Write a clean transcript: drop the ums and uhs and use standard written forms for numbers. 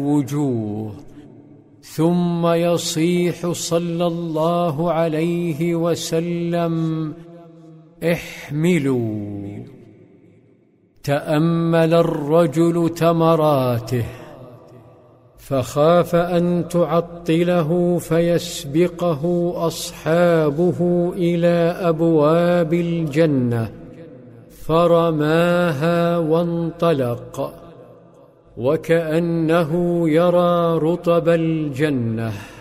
وجوه، ثم يصيح صلى الله عليه وسلم: احملوا. تأمل الرجل تمراته، فخاف أن تعطله فيسبقه أصحابه إلى أبواب الجنة، فرماها وانطلق، وكأنه يرى رطب الجنة.